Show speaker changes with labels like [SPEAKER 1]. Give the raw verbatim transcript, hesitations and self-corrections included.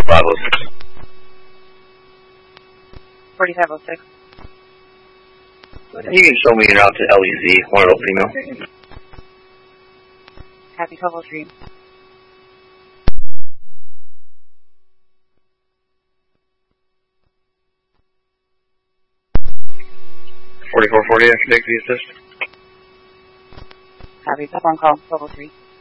[SPEAKER 1] five oh six.
[SPEAKER 2] forty-five oh six.
[SPEAKER 1] You can show me your route to L E Z, one adult female.
[SPEAKER 2] Happy twelve oh three.
[SPEAKER 1] forty-four forty after Dixie assist.
[SPEAKER 2] Happy phone call twelve oh three.